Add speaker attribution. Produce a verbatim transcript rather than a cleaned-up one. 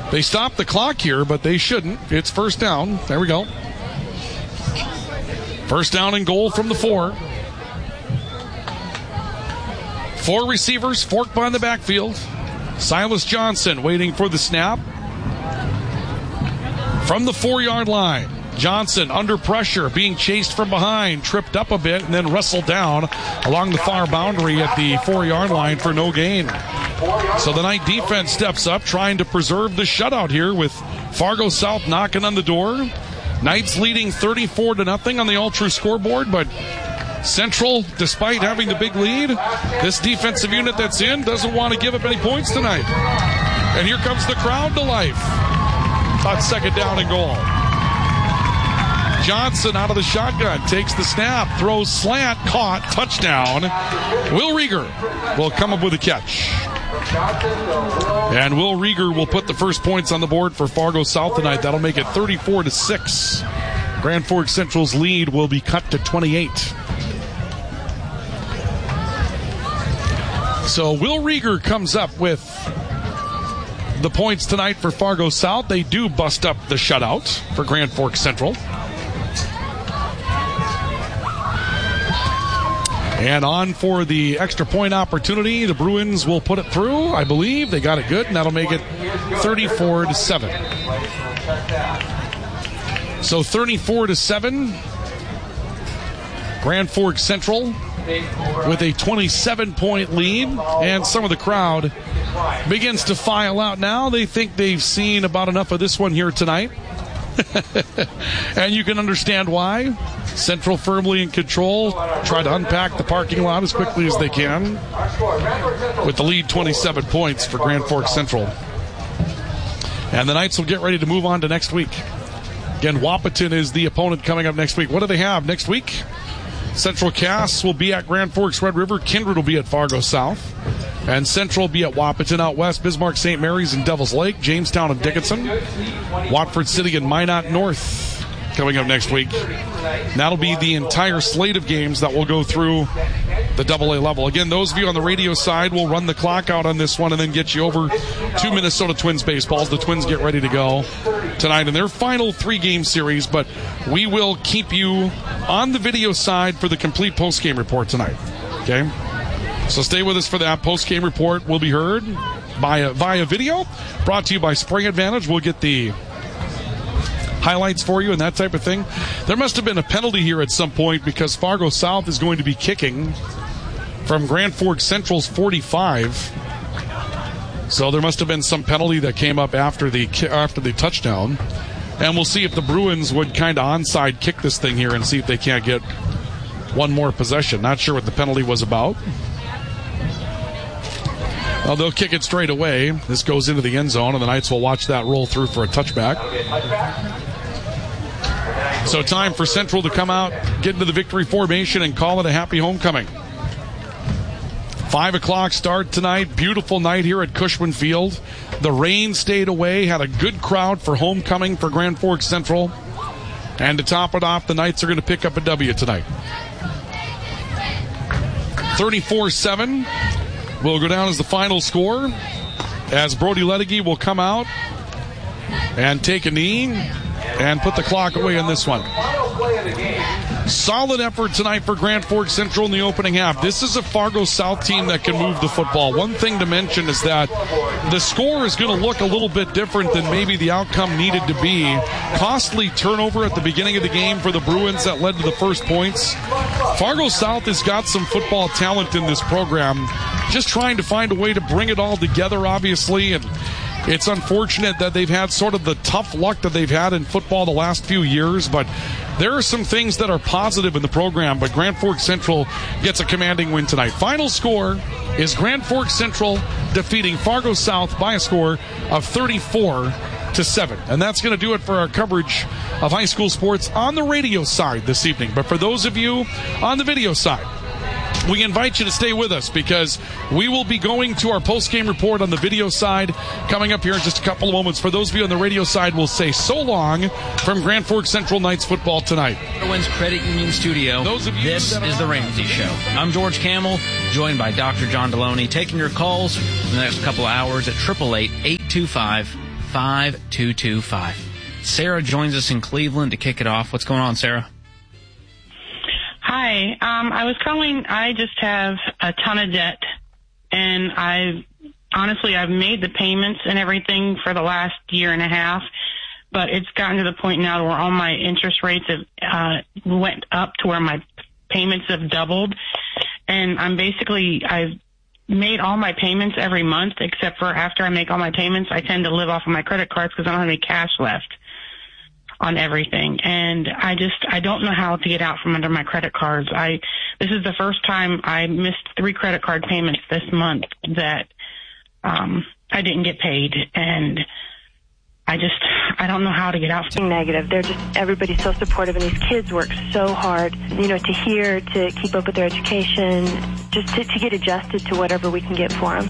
Speaker 1: They stopped the clock here, but they shouldn't. It's first down. There we go. First down and goal from the four. Four receivers forked by the backfield. Silas Johnson waiting for the snap. From the four-yard line, Johnson under pressure, being chased from behind, tripped up a bit, and then wrestled down along the far boundary at the four-yard line for no gain. So the Knight defense steps up, trying to preserve the shutout here with Fargo South knocking on the door. Knights leading thirty-four to nothing on the All-True scoreboard, but Central, despite having the big lead, this defensive unit that's in doesn't want to give up any points tonight. And here comes the crowd to life. On second down and goal. Johnson out of the shotgun, takes the snap, throws slant, caught, touchdown. Will Rieger will come up with a catch. And Will Rieger will put the first points on the board for Fargo South tonight. That'll make it thirty-four to six. Grand Forks Central's lead will be cut to twenty-eight. So Will Rieger comes up with the points tonight for Fargo South. They do bust up the shutout for Grand Forks Central. And on for the extra point opportunity. The Bruins will put it through, I believe. They got it good, and that'll make it thirty-four to seven. So thirty-four to seven. Grand Forks Central with a twenty-seven point lead, and some of the crowd begins to file out now. They think they've seen about enough of this one here tonight. And you can understand why. Central firmly in control, try to unpack the parking lot as quickly as they can, with the lead twenty-seven points for Grand Forks Central. And the Knights will get ready to move on to next week. Again, Wahpeton is the opponent coming up next week. What do they have next week? Central Cass will be at Grand Forks Red River. Kindred will be at Fargo South. And Central will be at Wahpeton out west. Bismarck, Saint Mary's, and Devils Lake. Jamestown and Dickinson. Watford City and Minot North coming up next week. That'll be the entire slate of games that will go through the double A level. Again, those of you on the radio side will run the clock out on this one and then get you over to Minnesota Twins baseballs. The Twins get ready to go tonight in their final three-game series, but we will keep you on the video side for the complete post-game report tonight. Okay? So stay with us for that. Post-game report will be heard via, via video, brought to you by Spring Advantage. We'll get the highlights for you and that type of thing. There must have been a penalty here at some point because Fargo South is going to be kicking from Grand Forks Central's forty-five. So there must have been some penalty that came up after the after the touchdown. And we'll see if the Bruins would kind of onside kick this thing here and see if they can't get one more possession. Not sure what the penalty was about. Well, they'll kick it straight away. This goes into the end zone, and the Knights will watch that roll through for a touchback. So time for Central to come out, get into the victory formation, and call it a happy homecoming. Five o'clock start tonight. Beautiful night here at Cushman Field. The rain stayed away. Had a good crowd for homecoming for Grand Forks Central. And to top it off, the Knights are going to pick up a W tonight. thirty-four seven will go down as the final score, as Brody Ledecky will come out and take a knee and put the clock away in this one. Solid effort tonight for Grand Forks Central in the opening half. This is a Fargo South team that can move the football. One thing to mention is that the score is going to look a little bit different than maybe the outcome needed to be. Costly turnover at the beginning of the game for the Bruins that led to the first points. Fargo South has got some football talent in this program. Just trying to find a way to bring it all together, obviously, and it's unfortunate that they've had sort of the tough luck that they've had in football the last few years, but there are some things that are positive in the program. But Grand Forks Central gets a commanding win tonight. Final score is Grand Forks Central defeating Fargo South by a score of thirty-four to seven. And that's going to do it for our coverage of high school sports on the radio side this evening. But for those of you on the video side, we invite you to stay with us because we will be going to our post-game report on the video side coming up here in just a couple of moments. For those of you on the radio side, we'll say so long from Grand Forks Central Knights football tonight.
Speaker 2: Wins Credit Union Studio.
Speaker 1: Those of you
Speaker 2: this is The Ramsey Show. I'm George Camel, joined by Doctor John Deloney, taking your calls in the next couple of hours at eight eight eight, eight two five, five two two five. Sarah joins us in Cleveland to kick it off. What's going on, Sarah?
Speaker 3: Hi. Um, I was calling. I just have a ton of debt, and I've honestly I've made the payments and everything for the last year and a half, but it's gotten to the point now where all my interest rates have uh, went up to where my payments have doubled, and I'm basically I've made all my payments every month except for after I make all my payments, I tend to live off of my credit cards because I don't have any cash left on everything. And I just, I don't know how to get out from under my credit cards. I, this is the first time I missed three credit card payments this month that, um, I didn't get paid. And I just, I don't know how to get out.
Speaker 4: Negative. They're just, everybody's so supportive, and these kids work so hard, you know, to hear, to keep up with their education, just to, to get adjusted to whatever we can get for them.